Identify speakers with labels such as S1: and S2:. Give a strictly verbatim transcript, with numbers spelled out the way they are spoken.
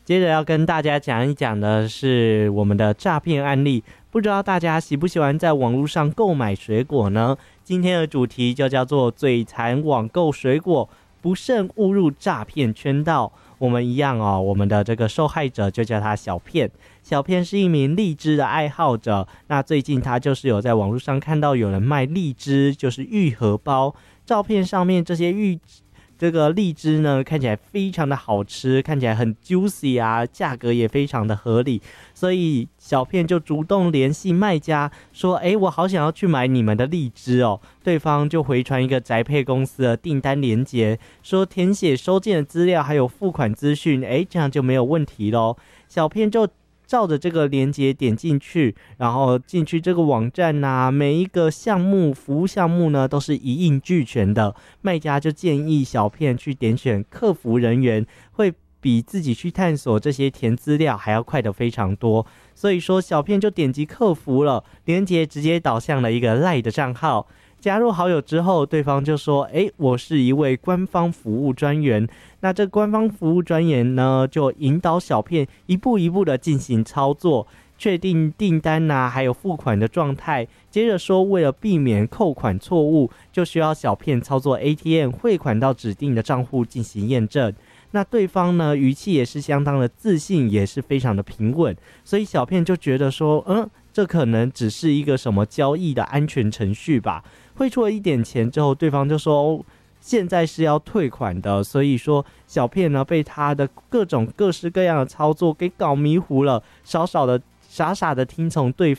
S1: 接着要跟大家讲一讲的是我们的诈骗案例，不知道大家喜不喜欢在网络上购买水果呢？今天的主题就叫做嘴馋网购水果，不慎误入诈骗圈道。我们一样哦，我们的这个受害者就叫他小片。小片是一名荔枝的爱好者，那最近他就是有在网络上看到有人卖荔枝，就是玉荷包，照片上面这些玉这个荔枝呢，看起来非常的好吃，看起来很 juicy 啊，价格也非常的合理，所以小片就主动联系卖家说，诶，我好想要去买你们的荔枝哦。对方就回传一个宅配公司的订单连结，说填写收件的资料还有付款资讯，诶，这样就没有问题咯。小片就照着这个连结点进去，然后进去这个网站啊，每一个项目服务项目呢都是一应俱全的。卖家就建议小片去点选客服人员，会比自己去探索这些填资料还要快得非常多。所以说小片就点击客服了，连结直接导向了一个 LINE 的账号。加入好友之后，对方就说，诶，我是一位官方服务专员。那这官方服务专员呢，就引导小片一步一步的进行操作，确定订单啊还有付款的状态。接着说，为了避免扣款错误，就需要小片操作 A T M 汇款到指定的账户进行验证。那对方呢，语气也是相当的自信，也是非常的平稳，所以小片就觉得说，嗯，这可能只是一个什么交易的安全程序吧。汇出了一点钱之后，对方就说，哦，现在是要退款的，所以说小片呢被他的各种各式各样的操作给搞迷糊了，少少的傻傻的听从对